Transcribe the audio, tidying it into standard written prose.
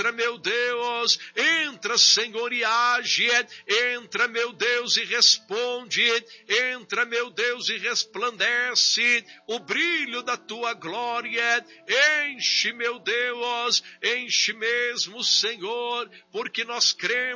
entra, meu Deus, entra, Senhor, e age, entra, meu Deus, e responde, entra, meu Deus, e resplandece o brilho da tua glória, enche, meu Deus, enche mesmo, Senhor, porque nós cremos